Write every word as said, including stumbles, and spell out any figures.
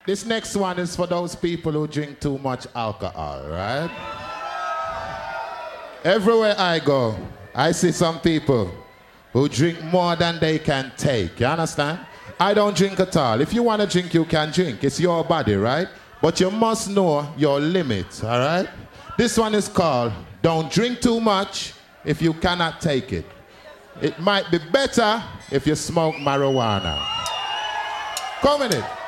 This next one is for those people who drink too much alcohol, right? Everywhere I go, I see some people who drink more than they can take. You understand? I don't drink at all. If you want to drink, you can drink. It's your body, right? But you must know your limits, all right? This one is called Don't Drink Too Much If You Cannot Take It. It might be better if you smoke marijuana. Come in it.